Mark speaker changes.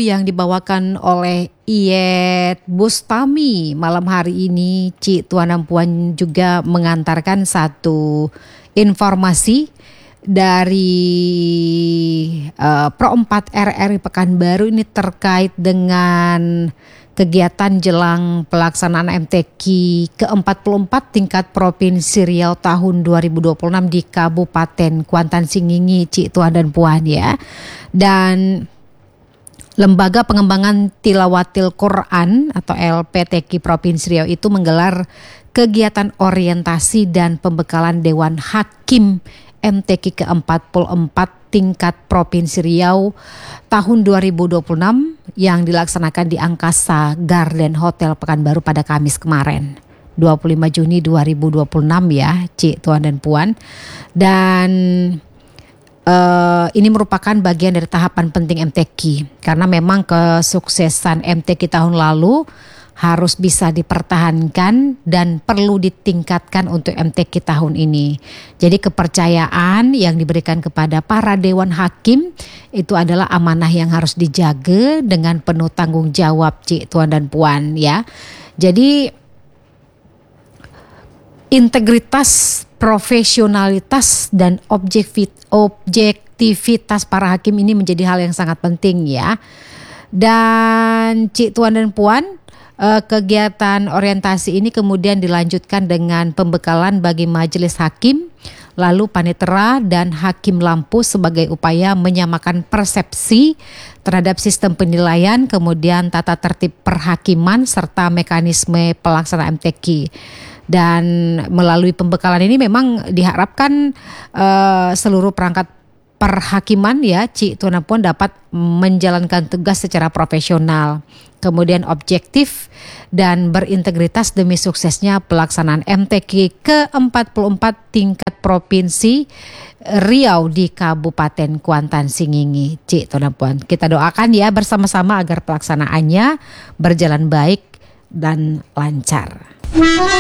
Speaker 1: yang dibawakan oleh Iyet Bustami malam hari ini, Ci, Tuan dan Puan, juga mengantarkan satu informasi dari Pro 4 RRI Pekanbaru ini terkait dengan kegiatan jelang pelaksanaan MTQ ke-44 tingkat Provinsi Riau tahun 2026 di Kabupaten Kuantan Singingi, Ci, Tuan dan Puan ya. Dan Lembaga Pengembangan Tilawatil Quran atau LPTQ Provinsi Riau itu menggelar kegiatan orientasi dan pembekalan Dewan Hakim MTQ ke-44 tingkat Provinsi Riau tahun 2026 yang dilaksanakan di Angkasa Garden Hotel Pekanbaru pada Kamis kemarin 25 Juni 2026 ya, Ci, Tuan dan Puan. Dan ini merupakan bagian dari tahapan penting MTQ karena memang kesuksesan MTQ tahun lalu harus bisa dipertahankan dan perlu ditingkatkan untuk MTQ tahun ini. Jadi kepercayaan yang diberikan kepada para Dewan Hakim itu adalah amanah yang harus dijaga dengan penuh tanggung jawab, Ci, Tuan dan Puan ya. Jadi integritas, profesionalitas dan objektivitas para hakim ini menjadi hal yang sangat penting ya. Dan Ci, Tuan dan Puan, kegiatan orientasi ini kemudian dilanjutkan dengan pembekalan bagi majelis hakim, lalu panitera dan hakim lampu sebagai upaya menyamakan persepsi terhadap sistem penilaian, kemudian tata tertib perhakiman serta mekanisme pelaksana MTQ. Dan melalui pembekalan ini memang diharapkan seluruh perangkat perhakiman ya, Ci, Tuan dan Puan, dapat menjalankan tugas secara profesional, kemudian objektif dan berintegritas demi suksesnya pelaksanaan MTQ ke-44 tingkat Provinsi Riau di Kabupaten Kuantan Singingi, Ci, Tuan dan Puan. Kita doakan ya bersama-sama agar pelaksanaannya berjalan baik dan lancar.